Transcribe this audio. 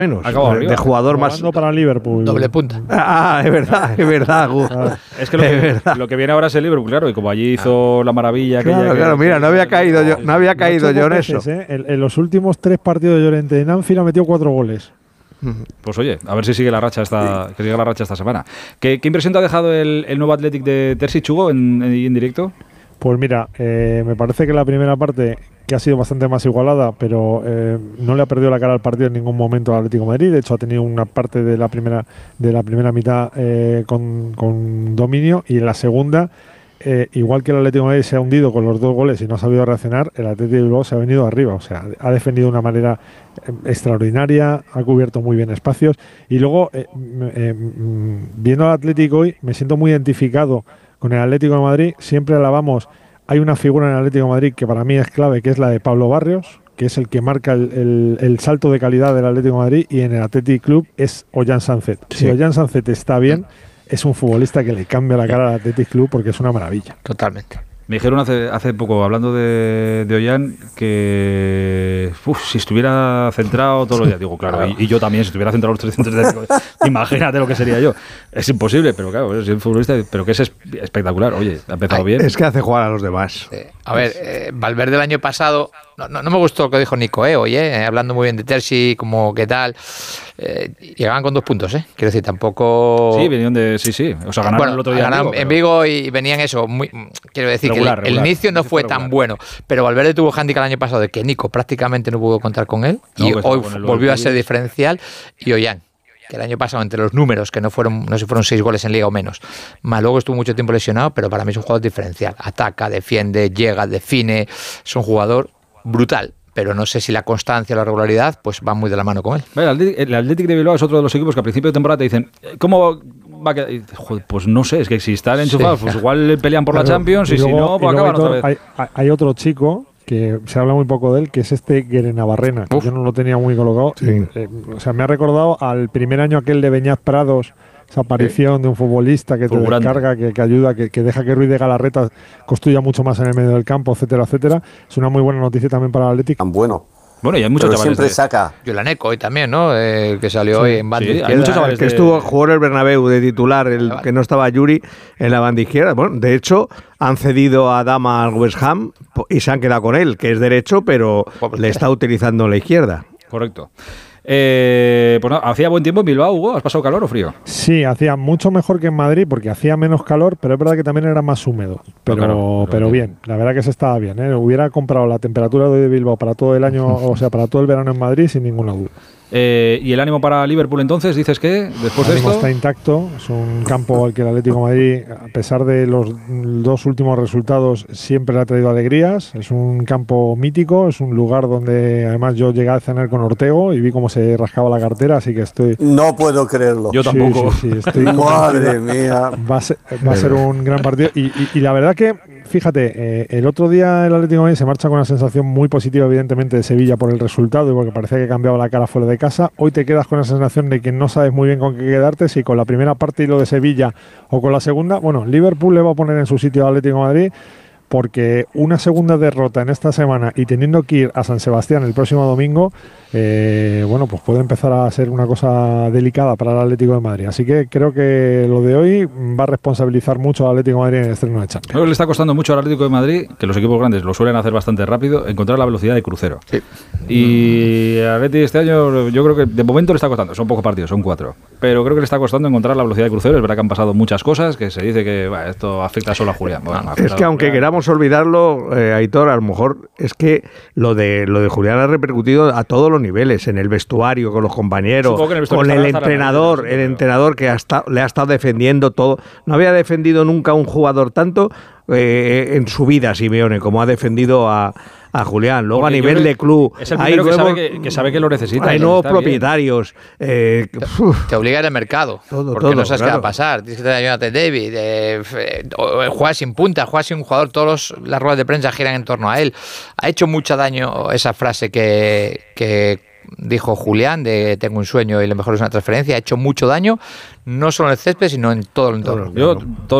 menos. De jugador más. Para Liverpool. Doble punta. Es verdad, Gus. Es que lo que viene ahora es el Liverpool, claro, y como allí hizo la maravilla. Claro, mira, no había caído yo en eso. En los últimos 3 partidos de Llorente en Anfield ha metido 4 goles. Pues oye, a ver si sigue la racha esta semana. ¿Qué impresión te ha dejado el nuevo Athletic de Terzic, Hugo, en directo? Pues mira, me parece que la primera parte, que ha sido bastante más igualada, pero no le ha perdido la cara al partido en ningún momento al Atlético de Madrid. De hecho, ha tenido una parte de la primera mitad con dominio, y en la segunda, igual que el Atlético de Madrid se ha hundido con los 2 goles y no ha sabido reaccionar, el Atlético de Bilbao se ha venido arriba. O sea, ha defendido de una manera extraordinaria, ha cubierto muy bien espacios. Y luego, viendo al Atlético hoy, me siento muy identificado con el Atlético de Madrid. Siempre alabamos, hay una figura en el Atlético de Madrid que para mí es clave, que es la de Pablo Barrios, que es el que marca el salto de calidad del Atlético de Madrid, y en el Athletic Club es Ollán Sánchez. Sí. Si Ollán Sánchez está bien, es un futbolista que le cambia la cara al Athletic Club, porque es una maravilla. Totalmente. Me dijeron hace poco, hablando de Ollán, que si estuviera centrado todos los días, digo, claro, y yo también, si estuviera centrado los 300 días, imagínate lo que sería yo. Es imposible, pero claro, es un futbolista, pero que es espectacular. Oye, ha empezado bien. Es que hace jugar a los demás. A ver, Valverde el año pasado, no me gustó lo que dijo Nico, oye, hablando muy bien de Terzi, como qué tal, llegaban con 2 puntos, quiero decir, tampoco... Sí, venían de... Sí, o sea, ganaron el otro día en Vigo y venían eso, quiero decir, regular, que el inicio no fue tan bueno, pero Valverde tuvo handicap el año pasado de que Nico prácticamente no pudo contar con él, y hoy volvió a ser diferencial, y Ollán, que el año pasado, entre los números, que no sé si fueron 6 goles en Liga o menos, más luego estuvo mucho tiempo lesionado, pero para mí es un jugador diferencial, ataca, defiende, llega, define, es un jugador brutal, pero no sé si la constancia o la regularidad pues va muy de la mano con él. El Athletic de Bilbao es otro de los equipos que a principio de temporada te dicen, ¿cómo va a quedar? Joder, pues no sé, es que si están enchufados, pues igual pelean por la Champions, y si no, pues acaban otra vez. Hay otro chico que se habla muy poco de él, que es Guerenavarrena, que yo no lo tenía muy colocado. Sí. O sea, me ha recordado al primer año aquel de Beñat Prados, esa aparición de un futbolista que te descarga, que ayuda, que deja que Ruiz de Galarreta construya mucho más en el medio del campo, etcétera, etcétera. Es una muy buena noticia también para el Atlético. Tan bueno. Bueno, y hay muchos chavales siempre saca. Yolaneco hoy también, ¿no? Que salió hoy en banda izquierda. Hay muchos chavales que jugó en el Bernabéu de titular, que no estaba Yuri en la banda izquierda. Bueno, de hecho, han cedido a Dama al West Ham y se han quedado con él, que es derecho, pero le está utilizando la izquierda. Correcto. Pues no, ¿hacía buen tiempo en Bilbao, Hugo? ¿Has pasado calor o frío? Sí, hacía mucho mejor que en Madrid, porque hacía menos calor, pero es verdad que también era más húmedo. Pero bien, la verdad que se estaba bien. Hubiera comprado la temperatura de Bilbao para todo el año, o sea, para todo el verano en Madrid, sin ninguna duda. ¿Y el ánimo para Liverpool entonces? ¿Dices que después de esto? Está intacto, es un campo al que el Atlético de Madrid, a pesar de los 2 últimos resultados, siempre le ha traído alegrías. Es un campo mítico, es un lugar donde además yo llegué a cenar con Ortego y vi cómo se rascaba la cartera, así que estoy... No puedo creerlo. Yo tampoco. Sí, estoy Madre mía. Va a ser un gran partido y la verdad que, fíjate, el otro día el Atlético de Madrid se marcha con una sensación muy positiva, evidentemente, de Sevilla por el resultado y porque parecía que cambiaba la cara fuera de casa. Hoy te quedas con la sensación de que no sabes muy bien con qué quedarte, si con la primera parte y lo de Sevilla o con la segunda. Bueno, Liverpool le va a poner en su sitio al Atlético de Madrid, porque una segunda derrota en esta semana y teniendo que ir a San Sebastián el próximo domingo, bueno, pues puede empezar a ser una cosa delicada para el Atlético de Madrid. Así que creo que lo de hoy va a responsabilizar mucho al Atlético de Madrid en el estreno de Champions. Creo que le está costando mucho al Atlético de Madrid, que los equipos grandes lo suelen hacer bastante rápido, encontrar la velocidad de crucero. Sí. Y al Atlético este año yo creo que de momento le está costando, son pocos partidos, son 4, pero creo que le está costando encontrar la velocidad de crucero. Es verdad que han pasado muchas cosas, que se dice que esto afecta solo a Julián. Bueno, es que aunque queramos olvidarlo, Aitor, a lo mejor es que lo de Julián ha repercutido a todos los niveles, en el vestuario, con los compañeros, con el entrenador, que le ha estado defendiendo todo. No había defendido nunca un jugador tanto en su vida, Simeone, como ha defendido a Julián. Luego, porque a nivel de club, es el primero que sabe que lo necesita. Hay nuevos propietarios. Te obliga a ir al mercado, porque no sabes qué va a pasar. Tienes que tener a Jonathan David, juega sin punta, juega sin un jugador. Todas las ruedas de prensa giran en torno a él. Ha hecho mucho daño esa frase que dijo Julián de tengo un sueño y lo mejor es una transferencia. Ha hecho mucho daño, no solo en el césped, sino en todo el entorno.